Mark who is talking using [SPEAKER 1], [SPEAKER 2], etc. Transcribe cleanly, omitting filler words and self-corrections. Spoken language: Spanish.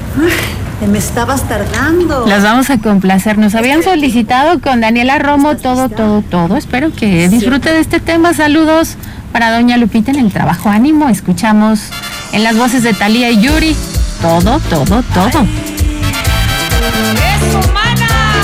[SPEAKER 1] Me estabas tardando.
[SPEAKER 2] Las vamos a complacer. Nos habían solicitado con Daniela Romo todo. Espero que disfrute de este tema. Saludos para doña Lupita en el trabajo. Ánimo, escuchamos en las voces de Thalía y Yuri. Todo.
[SPEAKER 3] Eso, man.